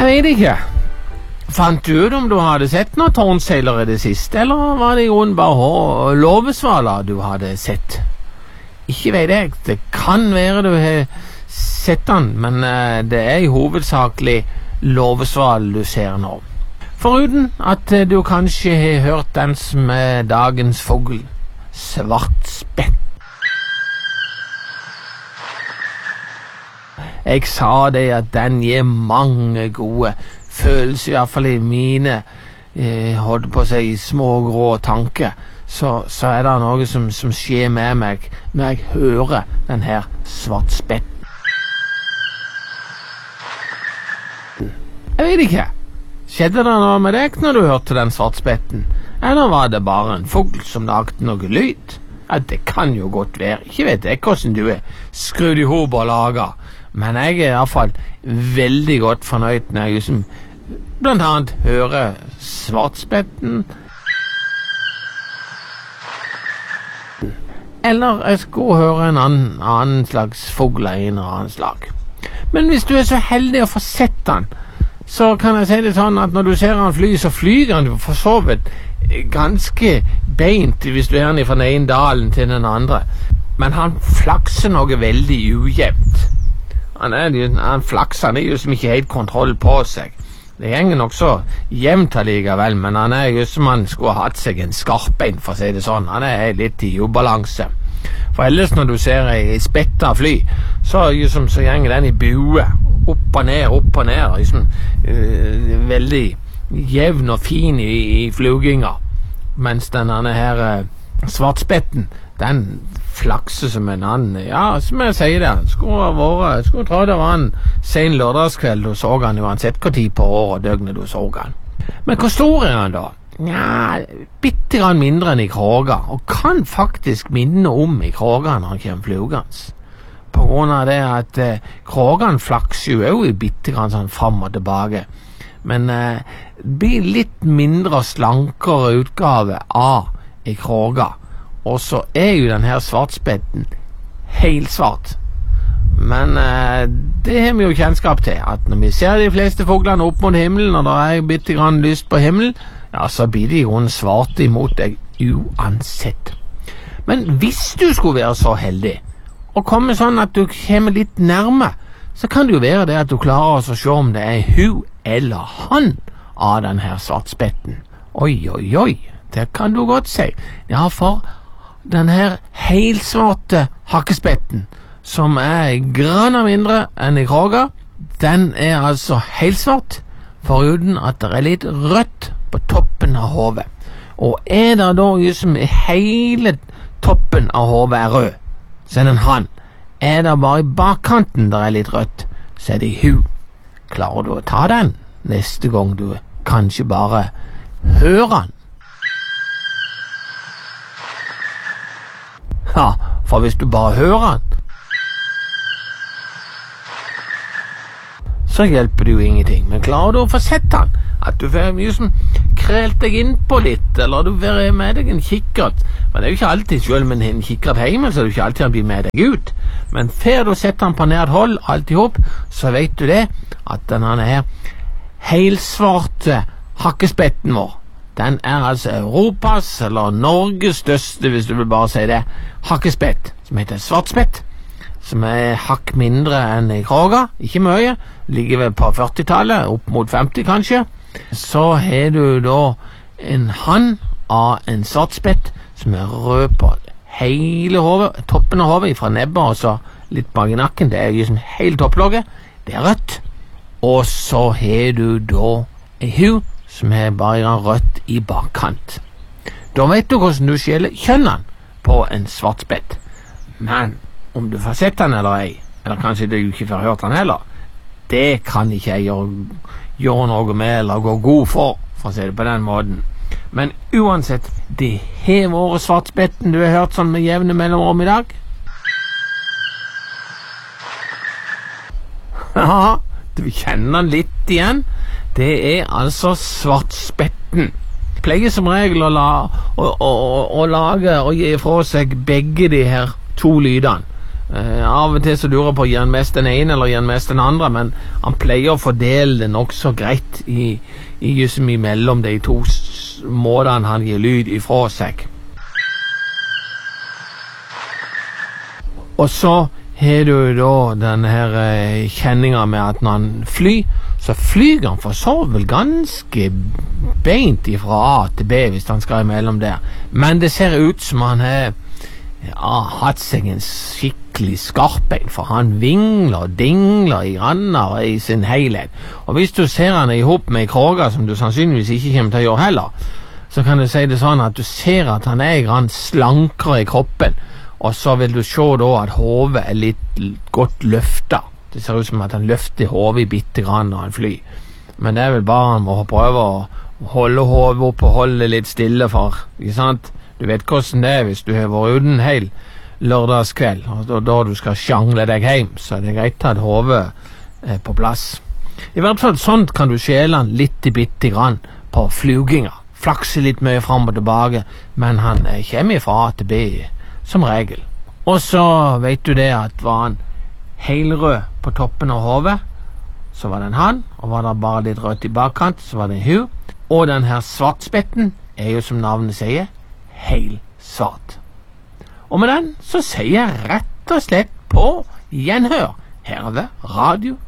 Jeg vet ikke. Fant du ut om du hadde sett noen tårnseiler i det siste, eller var det i grunnen bare låvesvaler du hadde sett? Ikke vet jeg. Det kan være du har sett den, men det i hovedsakelig låvesval du ser nå. Foruten at du kanskje har hørt den som dagens fugl, svartspett. Jeg sa det at den gir mange gode følelser, i hvert fall i mine holdt på å si små grå tanker, så det noe som skjer med meg når jeg hører den her svartspetten. Jeg vet ikke. Skjedde det noe med deg når du hørte den svartspetten? Eller var det bare en fugl som lagde noe lyd? Ja, det kan jo godt være. Ikke vet jeg hvordan du skrudd i hop og laget, men jeg i hvert fall veldig godt fornøyd når jeg blant annet hører svartspetten. Eller jeg skulle høre en annen slags fugl av en eller annen slag. Men hvis du så heldig å få sett den, så kan jeg si det sånn at når du ser han fly, så flyger han for så vidt ganske beint hvis du den fra den ene dalen til den andre. Men han flakser noe veldig ujevnt. Han flakser, han jo som ikke helt kontroll på seg. Det henger nok så jevnt allikevel, men han jo som han skulle ha hatt seg en skarpein, for å si det sånn. Han litt i ubalanse. For ellers når du ser ei spetta fly, så gjenger den i bue, opp og ned, veldig jevn og fin i fluginga, mens denne her svartspetten, den flakser som en annen. Ja, som jeg sier det, skulle tro det var en sen lørdagskveld du så han, uansett hva tid på år og døgnet du så han. Men hvor stor han da? Ja, bitte grann mindre enn i kråga, og kan faktisk minne om i kråga når han kommer flugans. På grunn av det at krågan flakser jo i bitte grann sånn fram og tilbake, men blir litt mindre og slankere utgave av i kråga. Og så jo den her svartspetten helt svart. Men det har vi jo kjennskap til, at når vi ser de fleste fuglene opp mot himmelen, og det bitte grann lyst på himmelen, ja, så blir de jo svarte imot deg uansett. Men hvis du skulle være så heldig, og komme sånn at du kommer litt nærme, så kan det jo være det at du klarer å se om det hun eller han av den her svartspetten. Oi, det kan du godt si. Ja, for den her helsvarte hakkespetten, som grann mindre enn i kråga, den altså helsvart, foruten at det litt rødt på toppen av hodet. Og det da som hele toppen av hodet rød, så den han. Det bare i bakkanten der litt rødt, så det hun. Klarer du å ta den neste gang du kanskje bare hører den? Ja, for hvis du bare hører den, så hjelper det jo ingenting. Men klarer du å få sett den, at du får krelt deg innpå litt, eller du får med deg en kikkert. Men det jo ikke alltid, selv med en kikkert hjemme, så det jo ikke alltid han blir med deg ut. Men før du setter den på nært hold, alt i hop, så vet du det, at denne her helsvarte hakkespetten vår, den altså Europas, eller Norges største, hvis du vil bare si det, hakkespett, som heter svartspett, som hakk mindre enn i kråga, ikke mye, ligger vel på 40-tallet, opp mot 50 kanskje. Så har du da en hann av en svartspett, som rød på hele hodet, toppen av hodet, fra nebbet og så litt bak i nakken, det jo hele topplogget, det rødt. Og så har du da en hu, som bare rødt i bakkant. Da vet du hvordan du skjeler kjønnen på en svartspett. Men om du får sett den eller ei, eller kanskje du ikke får hørt den heller, det kan ikke jeg gjøre noe med eller gå god for å si det på den måten. Men uansett, det har vært svartspetten du har hørt sånn med jevne mellomrom i dag. Ja, du kjenner den litt igjen. Det altså svartspetten. Pleier som regel å lage og gi fra seg begge de her to lydene. Av og til så lurer jeg på, gir han mest den ene eller gir han mest den andre, men han pleier å fordele det nok så greit i liksom imellom de to måtene han gir lyd ifra seg. Og så har du da denne her kjenninga med at når han flyr, så flyger han for så vel ganske beint ifra A til B hvis han skal imellom der. Men det ser ut som han har hatt seg en skikkelig skarpein, for han vingler og dingler i ranner i sin helhet. Og hvis du ser han i hop med kroger, som du sannsynligvis ikke kommer til å gjøre heller, så kan du si det sånn at du ser at han er grann slankere i kroppen, og så vil du se da at hodet er litt godt løfta. Det ser ut som at han løfter hodet bitte grann når han flyr. Men det er vel bare han må prøve å holde hodet opp og holde litt stille for, ikke sant? Du vet hvordan det er hvis du har vært uten hel lørdagskveld, og da du skal sjangle deg hjem, så er det greit at hodet er på plass. I hvert fall sånt kan du skjele han litt bitte grann på fluginga. Flakse litt mye fram og tilbake, men han kommer fra A til B som regel. Og så vet du det at var han helrød på toppen av hodet, så var det en han, og var det bare litt rødt i bakkant, så var det en hu. Og den her svartspetten er jo som navnet sier, helt svart. Og med den så sier jeg rett og slett på gjenhør her ved Radio